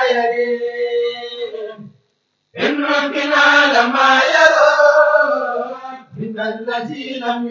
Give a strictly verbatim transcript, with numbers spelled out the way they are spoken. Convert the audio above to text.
يريم إن ربنا لما يرى من الذي لم